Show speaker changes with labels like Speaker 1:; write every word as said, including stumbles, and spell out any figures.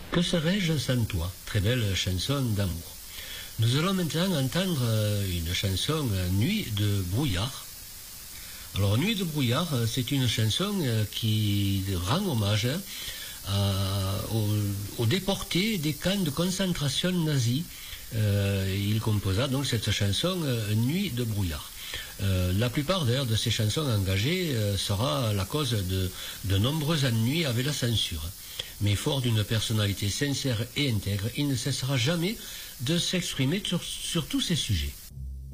Speaker 1: Que serais-je sans toi? Très belle chanson d'amour. Nous allons maintenant entendre une chanson Nuit de brouillard. Alors Nuit de brouillard, c'est une chanson qui rend hommage à, aux, aux déportés des camps de concentration nazis. Euh, il composa donc cette chanson Nuit de brouillard. Euh, la plupart d'ailleurs de ces chansons engagées euh, sera la cause de, de nombreux ennuis avec la censure. Mais fort d'une personnalité sincère et intègre, il ne cessera jamais de s'exprimer sur, sur tous ces sujets.